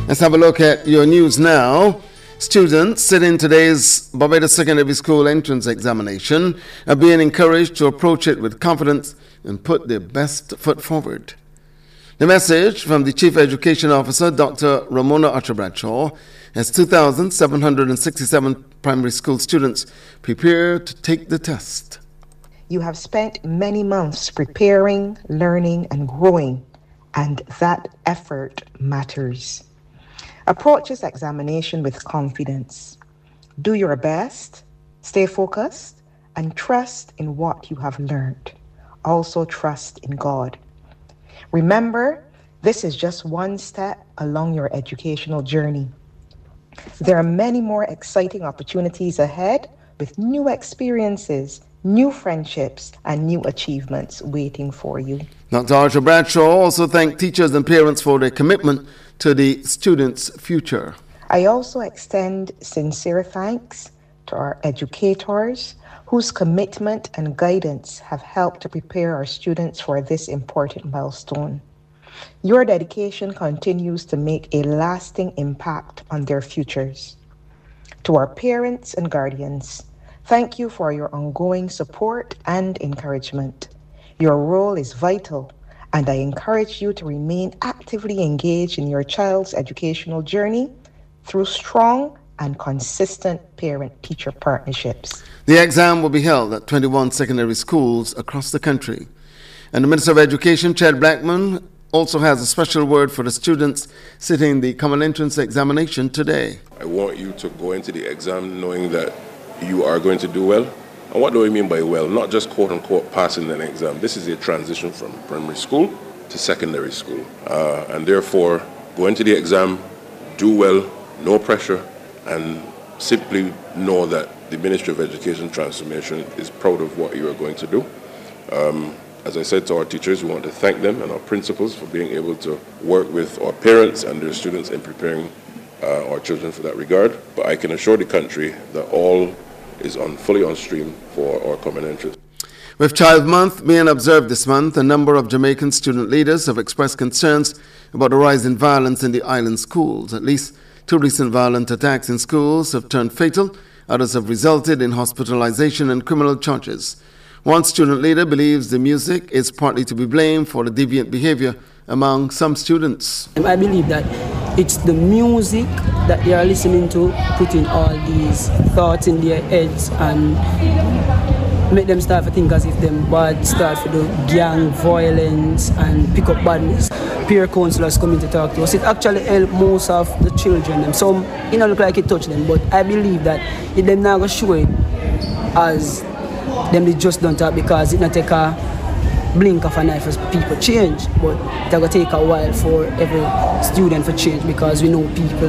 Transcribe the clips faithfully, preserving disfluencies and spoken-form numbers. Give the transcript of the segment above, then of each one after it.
Let's have a look at your news now. Students sitting today's Barbados Secondary School entrance examination are being encouraged to approach it with confidence and put their best foot forward. The message from the Chief Education Officer, Doctor Ramona Archer-Bradshaw, as two thousand seven hundred sixty-seven primary school students prepare to take the test. You have spent many months preparing, learning, and growing, and that effort matters. Approach this examination with confidence. Do your best, stay focused, and trust in what you have learned. Also trust in God. Remember, this is just one step along your educational journey. There are many more exciting opportunities ahead with new experiences, new friendships, and new achievements waiting for you. Doctor Archer-Bradshaw also thanked teachers and parents for their commitment to the students' future. I also extend sincere thanks to our educators whose commitment and guidance have helped to prepare our students for this important milestone. Your dedication continues to make a lasting impact on their futures. To our parents and guardians, thank you for your ongoing support and encouragement. Your role is vital, and I encourage you to remain actively engaged in your child's educational journey through strong and consistent parent-teacher partnerships. The exam will be held at twenty-one secondary schools across the country. And the Minister of Education, Chad Blackman, also has a special word for the students sitting the Common Entrance examination today. I want you to go into the exam knowing that you are going to do well. And what do I mean by well? Not just quote-unquote passing an exam. This is a transition from primary school to secondary school. Uh, and therefore, go into the exam, do well, no pressure, and simply know that the Ministry of Education Transformation is proud of what you are going to do. Um, as I said to our teachers, we want to thank them and our principals for being able to work with our parents and their students in preparing uh, our children for that regard. But I can assure the country that all is on fully on stream for our Common Entrance. With Child Month being observed this month, a number of Jamaican student leaders have expressed concerns about the rise in violence in the island schools. At least two recent violent attacks in schools have turned fatal. Others have resulted in hospitalization and criminal charges. One student leader believes the music is partly to be blamed for the deviant behavior among some students. I believe that it's the music that they are listening to, putting all these thoughts in their heads and make them start to think as if them bad, start to do gang violence and pick up badness. Peer counselors coming to talk to us. It actually helped most of the children. Them. Some, it don't look like it touched them, but I believe that if them not going to show it as them they just don't talk because it not take a blink of an eye for people change, but it's going to take a while for every student to change because we know people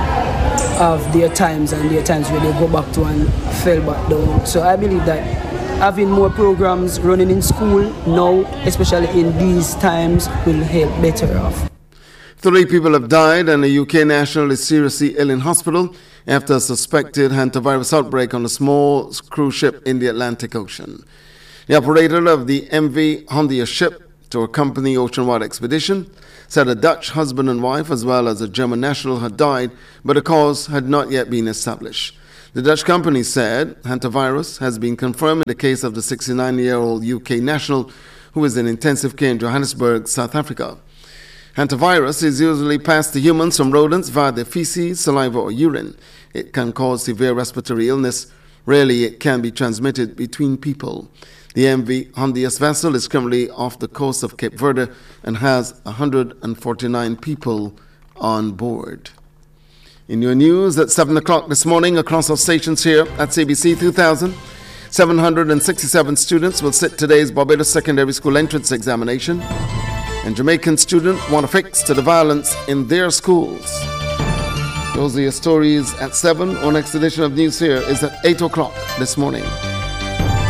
have their times and their times where they go back to and fell back down. So I believe that having more programs running in school now, especially in these times, will help better off. Three people have died and a U K national is seriously ill in hospital after a suspected hantavirus outbreak on a small cruise ship in the Atlantic Ocean. The operator of the M V Hondia ship to accompany Oceanwide Expedition said a Dutch husband and wife as well as a German national had died, but the cause had not yet been established. The Dutch company said hantavirus has been confirmed in the case of the sixty-nine-year-old U K national who is in intensive care in Johannesburg, South Africa. Hantavirus is usually passed to humans from rodents via their feces, saliva, or urine. It can cause severe respiratory illness. Rarely it can be transmitted between people. The M V Hondias vessel is currently off the coast of Cape Verde and has one hundred forty-nine people on board. In your news at seven o'clock this morning across our stations here at C B C, two thousand seven hundred sixty-seven students will sit today's Barbados Secondary School entrance examination. And Jamaican students want to fix to the violence in their schools. Those are your stories at seven. Our next edition of news here is at eight o'clock this morning.